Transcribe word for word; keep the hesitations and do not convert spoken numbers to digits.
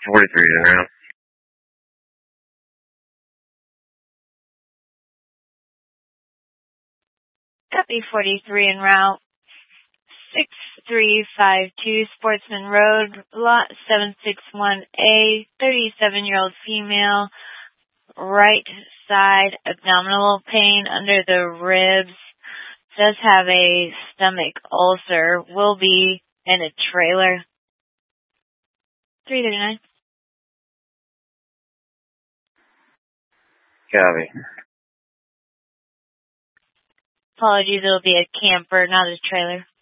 forty-three en route. Copy forty-three en route. six three five two Sportsman Road, lot seven six one A, thirty-seven-year-old female, right side abdominal pain under the ribs, does have a stomach ulcer, will be in a trailer. three thirty-nine. Copy. Apologies, it will be a camper, not a trailer.